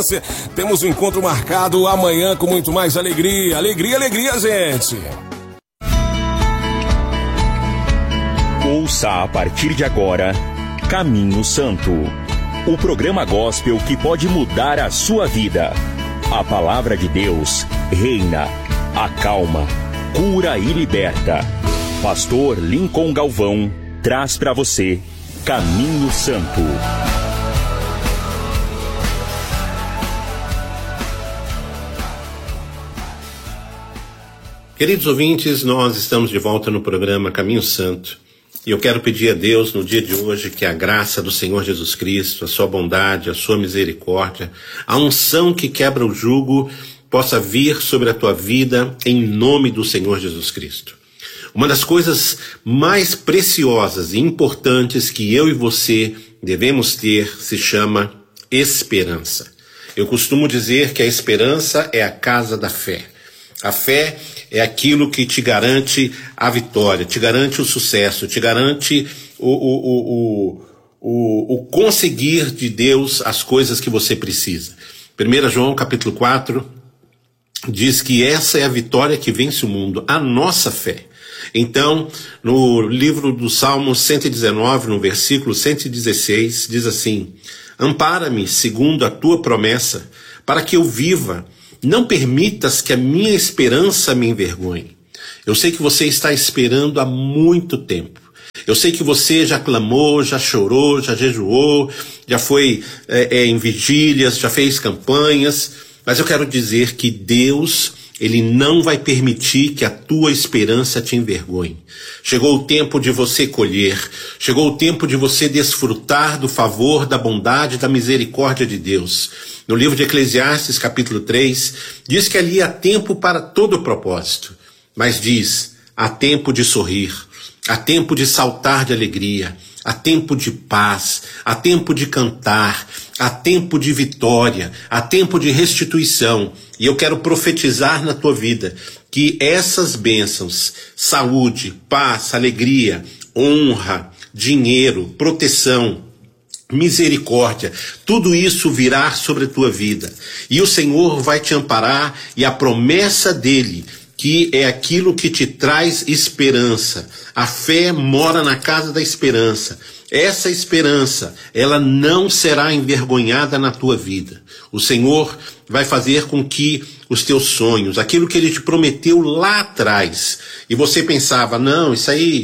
Temos um encontro marcado amanhã com muito mais alegria. Alegria, alegria, gente. Ouça a partir de agora Caminho Santo, o programa gospel que pode mudar a sua vida. A palavra de Deus reina, acalma, cura e liberta. Pastor Lincoln Galvão traz para você Caminho Santo. Queridos ouvintes, nós estamos de volta no programa Caminho Santo e eu quero pedir a Deus no dia de hoje que a graça do Senhor Jesus Cristo, a sua bondade, a sua misericórdia, a unção que quebra o jugo possa vir sobre a tua vida em nome do Senhor Jesus Cristo. Uma das coisas mais preciosas e importantes que eu e você devemos ter se chama esperança. Eu costumo dizer que a esperança é a casa da fé. A fé é aquilo que te garante a vitória, te garante o sucesso, te garante o conseguir de Deus as coisas que você precisa. 1 João capítulo 4 diz que essa é a vitória que vence o mundo, a nossa fé. Então, no livro do Salmo 119, no versículo 116, diz assim: ampara-me segundo a tua promessa, para que eu viva. Não permitas que a minha esperança me envergonhe. Eu sei que você está esperando há muito tempo. Eu sei que você já clamou, já chorou, já jejuou, já foi em vigílias, já fez campanhas. Mas eu quero dizer que Deus, Ele não vai permitir que a tua esperança te envergonhe. Chegou o tempo de você colher. Chegou o tempo de você desfrutar do favor, da bondade, da misericórdia de Deus. No livro de Eclesiastes, capítulo 3, diz que ali há tempo para todo propósito. Mas diz, há tempo de sorrir, há tempo de saltar de alegria, há tempo de paz, há tempo de cantar, há tempo de vitória, há tempo de restituição. E eu quero profetizar na tua vida que essas bênçãos, saúde, paz, alegria, honra, dinheiro, proteção, misericórdia, tudo isso virá sobre a tua vida. E o Senhor vai te amparar, e a promessa dele, que é aquilo que te traz esperança. A fé mora na casa da esperança. Essa esperança, ela não será envergonhada na tua vida. O Senhor vai fazer com que os teus sonhos, aquilo que Ele te prometeu lá atrás, e você pensava, não, isso aí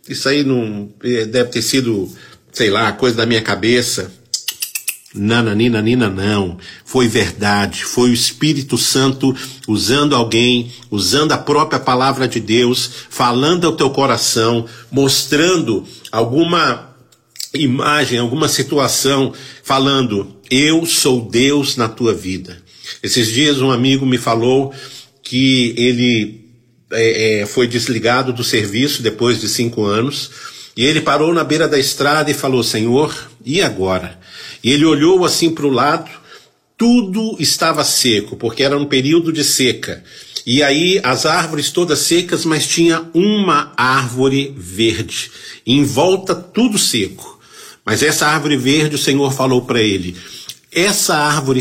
não deve ter sido, sei lá, coisa da minha cabeça. Nananina, não. Foi verdade. Foi o Espírito Santo usando alguém, usando a própria palavra de Deus, falando ao teu coração, mostrando alguma imagem, alguma situação, falando, eu sou Deus na tua vida. Esses dias um amigo me falou que ele foi desligado do serviço depois de 5 anos, e ele parou na beira da estrada e falou, Senhor, e agora? E ele olhou assim para o lado, tudo estava seco, porque era um período de seca. E aí as árvores todas secas, mas tinha uma árvore verde. E em volta tudo seco. Mas essa árvore verde, o Senhor falou para ele, essa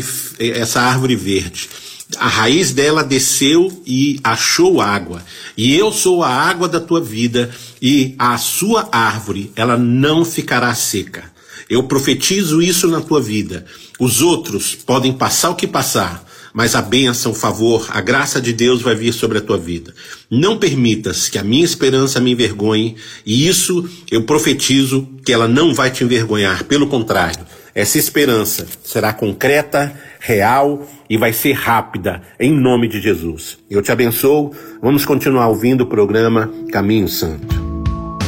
árvore verde, a raiz dela desceu e achou água. E eu sou a água da tua vida, e a sua árvore, ela não ficará seca. Eu profetizo isso na tua vida. Os outros podem passar o que passar, mas a bênção, o favor, a graça de Deus vai vir sobre a tua vida. Não permitas que a minha esperança me envergonhe, e isso eu profetizo que ela não vai te envergonhar. Pelo contrário, essa esperança será concreta, real e vai ser rápida, em nome de Jesus. Eu te abençoo. Vamos continuar ouvindo o programa Caminho Santo.